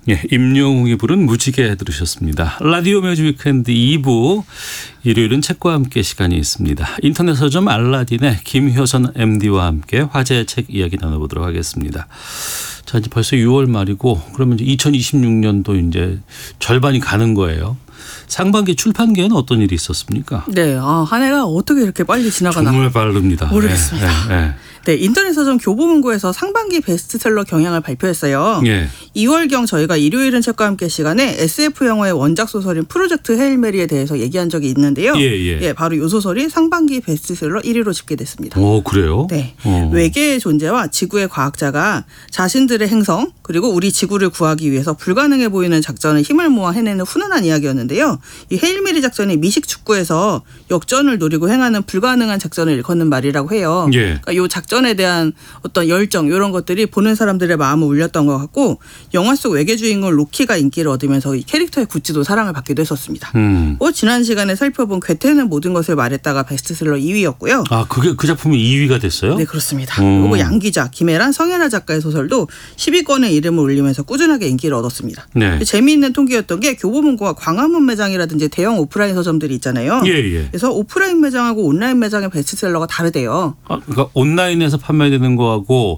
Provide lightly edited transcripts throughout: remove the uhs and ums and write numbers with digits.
예, 임영웅이 부른 무지개 들으셨습니다. 라디오 뮤직 위크엔드 2부 일요일은 책과 함께 시간이 있습니다. 인터넷 서점 알라딘의 김효선 MD와 함께 화제의 책 이야기 나눠보도록 하겠습니다. 자, 이제 벌써 6월 말이고 그러면 이제 2026년도 이제 절반이 가는 거예요. 상반기 출판계에는 어떤 일이 있었습니까? 네, 한 해가 어떻게 이렇게 빨리 지나가나 정말 빠릅니다. 모르겠습니다. 네, 인터넷 서점 교보문고에서 상반기 베스트셀러 경향을 발표했어요. 예. 2월경 저희가 일요일은 책과 함께 시간에 SF 영화의 원작 소설인 프로젝트 헤일 메리에 대해서 얘기한 적이 있는데요. 예, 바로 이 소설이 상반기 베스트셀러 1위로 집계됐습니다. 오, 그래요? 네, 외계의 존재와 지구의 과학자가 자신들의 행성 그리고 우리 지구를 구하기 위해서 불가능해 보이는 작전을 힘을 모아 해내는 훈훈한 이야기였는데요. 이 헤일 메리 작전이 미식 축구에서 역전을 노리고 행하는 불가능한 작전을 일컫는 말이라고 해요. 예. 그러니까 이 작전에 대한 어떤 열정 이런 것들이 보는 사람들의 마음을 울렸던 것 같고 영화 속 외계 주인공 로키가 인기를 얻으면서 이 캐릭터의 굿즈도 사랑을 받기도 했었습니다. 지난 시간에 살펴본 괴테는 모든 것을 말했다가 베스트셀러 2위였고요. 아, 그게 그 작품이 2위가 됐어요? 네, 그렇습니다. 그리고 양 기자, 김혜란, 성혜나 작가의 소설도 10위권에 이름을 올리면서 꾸준하게 인기를 얻었습니다. 네. 재미있는 통계였던 게 교보문고와 광화문 매장이라든지 대형 오프라인 서점들이 있잖아요. 예. 그래서 오프라인 매장하고 온라인 매장의 베스트셀러가 다르대요. 그러니까 온라인에서 판매되는 거하고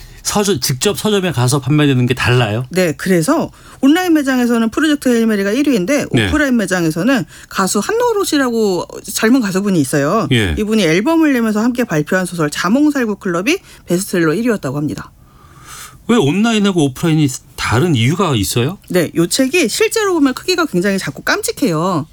직접 서점에 가서 판매되는 게 달라요? 네. 그래서 온라인 매장에서는 프로젝트 헤일 메리가 1위인데 오프라인 매장에서는 가수 한노롯이라고 젊은 가수분이 있어요. 예. 이분이 앨범을 내면서 함께 발표한 소설 자몽살구 클럽이 베스트셀러 1위였다고 합니다. 왜 온라인하고 오프라인이 다른 이유가 있어요? 네. 이 책이 실제로 보면 크기가 굉장히 작고 깜찍해요.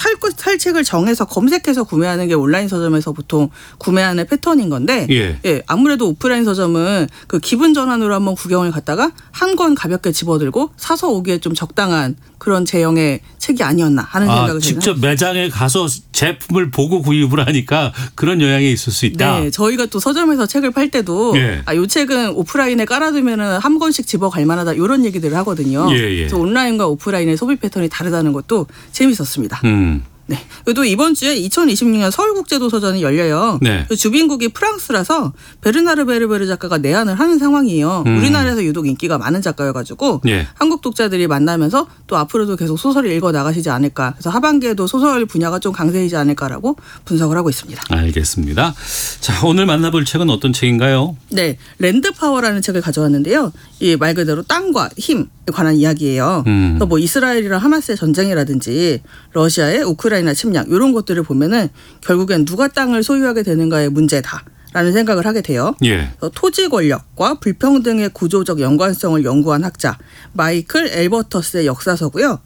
살 책을 정해서 검색해서 구매하는 게 온라인 서점에서 보통 구매하는 패턴인 건데 예, 아무래도 오프라인 서점은 그 기분 전환으로 한번 구경을 갔다가 한 권 가볍게 집어들고 사서 오기에 좀 적당한 그런 제형의 책이 아니었나 하는 생각을 직접 매장에 가서 제품을 보고 구입을 하니까 그런 영향이 있을 수 있다. 네, 저희가 또 서점에서 책을 팔 때도 이 책은 오프라인에 깔아두면 한 권씩 집어갈 만하다 이런 얘기들을 하거든요. 그래서 온라인과 오프라인의 소비 패턴이 다르다는 것도 재밌었습니다. 네. 또 이번 주에 2026년 서울국제도서전이 열려요. 네. 주빈국이 프랑스라서 베르나르 베르베르 작가가 내한을 하는 상황이에요. 우리나라에서 유독 인기가 많은 작가여가지고 한국 독자들이 만나면서 또 앞으로도 계속 소설을 읽어 나가시지 않을까. 그래서 하반기에도 소설 분야가 좀 강세이지 않을까라고 분석을 하고 있습니다. 알겠습니다. 자, 오늘 만나볼 책은 어떤 책인가요? 네, 랜드 파워라는 책을 가져왔는데요. 이 말 그대로 땅과 힘에 관한 이야기예요. 뭐 이스라엘이랑 하마스의 전쟁이라든지 러시아의 우크라이나 침략 이런 것들을 보면은 결국엔 누가 땅을 소유하게 되는가의 문제다라는 생각을 하게 돼요. 토지 권력과 불평등의 구조적 연관성을 연구한 학자 마이클 엘버터스의 역사서고요.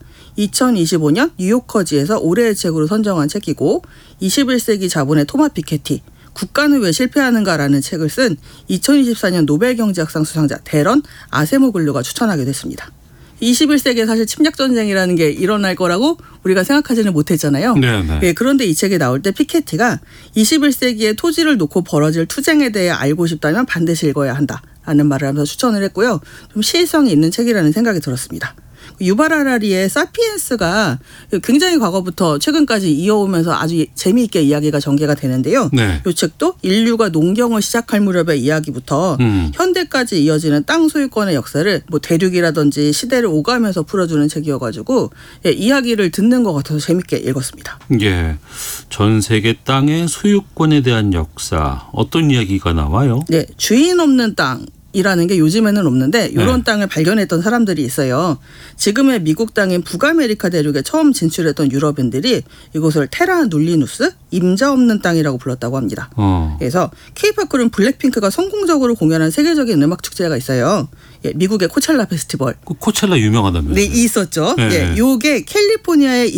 2025년 뉴요커지에서 올해의 책으로 선정한 책이고 21세기 자본의 토마 피케티 국가는 왜 실패하는가라는 책을 쓴 2024년 노벨경제학상 수상자 데런 아세모글루가 추천하게 됐습니다. 21세기에 사실 침략전쟁이라는 게 일어날 거라고 우리가 생각하지는 못했잖아요. 네, 그런데 이 책이 나올 때 피케티가 21세기에 토지를 놓고 벌어질 투쟁에 대해 알고 싶다면 반드시 읽어야 한다라는 말을 하면서 추천을 했고요. 좀 시의성이 있는 책이라는 생각이 들었습니다. 유발 하라리의 사피엔스가 굉장히 과거부터 최근까지 이어오면서 아주 재미있게 이야기가 전개가 되는데요. 이 책도 인류가 농경을 시작할 무렵의 이야기부터 현대까지 이어지는 땅 소유권의 역사를 뭐 대륙이라든지 시대를 오가면서 풀어주는 책이어가지고 이야기를 듣는 것 같아서 재미있게 읽었습니다. 예, 전 세계 땅의 소유권에 대한 역사 어떤 이야기가 나와요? 네, 주인 없는 땅. 이라는 게 요즘에는 없는데 이런 땅을 발견했던 사람들이 있어요. 지금의 미국 땅인 북아메리카 대륙에 처음 진출했던 유럽인들이 이곳을 테라 눌리누스 임자 없는 땅이라고 불렀다고 합니다. 그래서 케이팝 그룹 블랙핑크가 성공적으로 공연한 세계적인 음악 축제가 있어요. 미국의 코첼라 페스티벌. 그 코첼라 유명하다면서요? 네, 있었죠. 요게 캘리포니아의